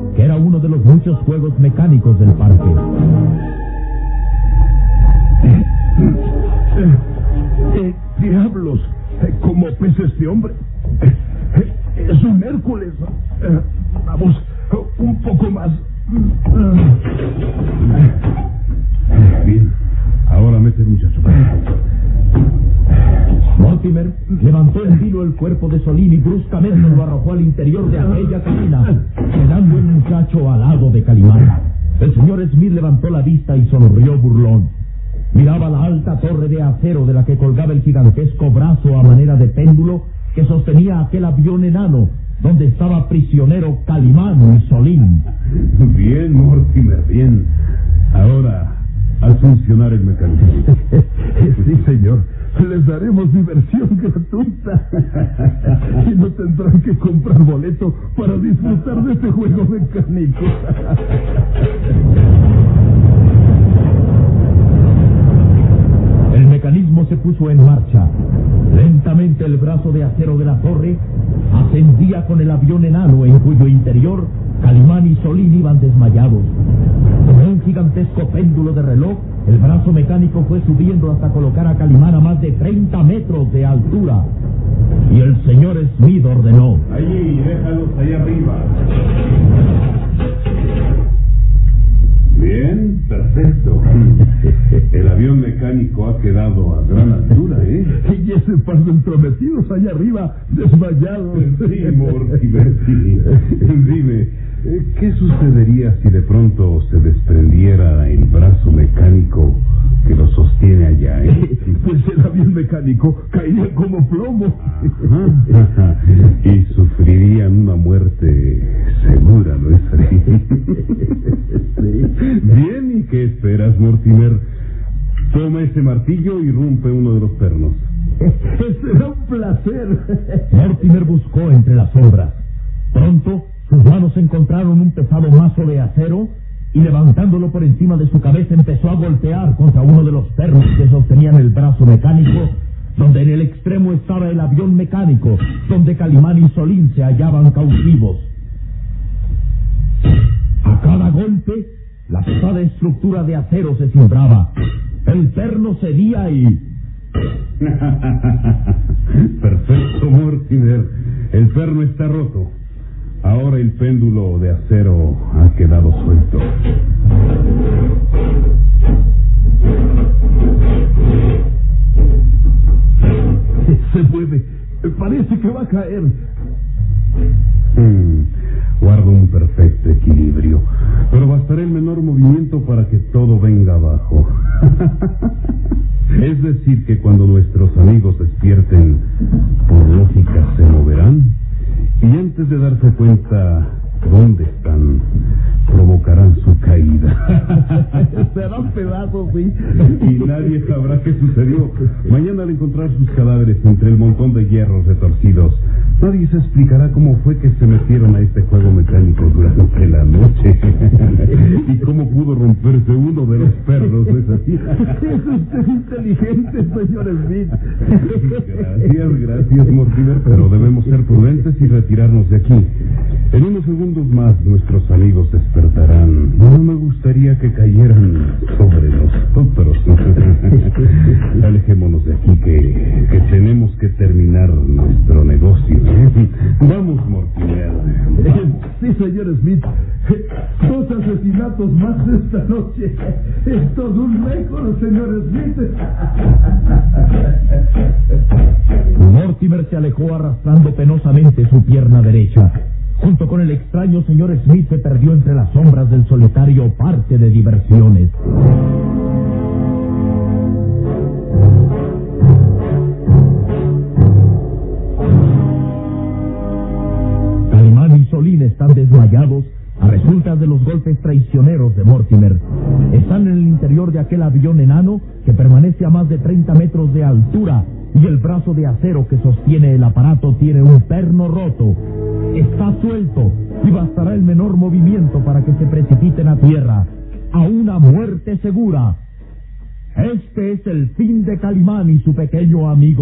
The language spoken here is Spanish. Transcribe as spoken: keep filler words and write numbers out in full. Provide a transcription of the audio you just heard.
que era uno de los muchos juegos mecánicos del parque. Eh, eh, eh, ¡Diablos! Eh, ¿Cómo pesa este hombre? Eh, eh, ¡Es un Hércules! Eh, vamos, un poco más. Bien, ahora mete el muchacho. Mortimer levantó en vilo el cuerpo de Solín y bruscamente lo arrojó al interior de aquella cabina, quedando el muchacho al lado de Calimán. El señor Smith levantó la vista y sonrió burlón. Miraba la alta torre de acero de la que colgaba el gigantesco brazo a manera de péndulo que sostenía aquel avión enano, donde estaba prisionero Calimán y Solín. Bien, Mortimer, bien. Ahora, al funcionar el mecanismo. Sí, señor. Les daremos diversión gratuita. Y no tendrán que comprar boleto para disfrutar de este juego mecánico. El mecanismo se puso en marcha. Lentamente el brazo de acero de la torre ascendía con el avión enano en cuyo interior Calimán y Solín iban desmayados. Como un gigantesco péndulo de reloj, el brazo mecánico fue subiendo hasta colocar a Calimán a más de treinta metros de altura. Y el señor Smith ordenó: Allí, déjalos allá arriba. Bien, perfecto. El avión mecánico ha quedado a gran altura, ¿eh? Y ese par de entrometidos allá arriba, desmayados. Sí, Mortimer, sí. Dime, ¿qué sucedería si de pronto se desprendiera el brazo mecánico que lo sostiene allá, eh? Pues el avión mecánico caería como plomo. Ajá, ajá. Y sufrirían una muerte segura, ¿no es así? Bien, ¿y qué esperas, Mortimer? Toma ese martillo y rompe uno de los pernos. Será un placer. Mortimer buscó entre las sombras. Pronto sus manos encontraron un pesado mazo de acero y levantándolo por encima de su cabeza empezó a golpear contra uno de los pernos que sostenían el brazo mecánico, donde en el extremo estaba el avión mecánico, donde Calimán y Solín se hallaban cautivos. A cada golpe, la pesada estructura de acero se cimbraba. El perno cedía y... Perfecto, Mortimer. El perno está roto. Ahora el péndulo de acero ha quedado suelto. Se mueve. Parece que va a caer. Hmm, guarda un perfecto equilibrio, pero bastará el menor movimiento para que todo venga abajo. Es decir, que cuando nuestros amigos despierten, por lógica se moverán, y antes de darse cuenta dónde están, provocarán su caída. Serán pedazos, sí. Y nadie sabrá qué sucedió. Mañana, al encontrar sus cadáveres entre el montón de hierros retorcidos, nadie se explicará cómo fue que se metieron a este juego mecánico durante la noche. Y cómo pudo romperse uno de los perros, ¿no es así? Es usted inteligente, señor Smith. Gracias, gracias, Mortimer, pero debemos ser prudentes y retirarnos de aquí. En unos segundos más nuestros amigos despertarán. No me gustaría que cayeran sobre nosotros. Alejémonos de aquí, que, que tenemos que terminar nuestro negocio. Vamos, Mortimer. Vamos. Sí, señor Smith. Dos asesinatos más esta noche. Es todo un récord, señor Smith. Mortimer se alejó arrastrando penosamente su pierna derecha. Junto con el extraño señor Smith se perdió entre las sombras del solitario parque de diversiones. Calimán y Solín están desmayados a resultas de los golpes traicioneros de Mortimer. Están en el interior de aquel avión enano que permanece a más de treinta metros de altura y el brazo de acero que sostiene el aparato tiene un perno roto. Está suelto y bastará el menor movimiento para que se precipiten a tierra, a una muerte segura. Este es el fin de Calimán y su pequeño amigo.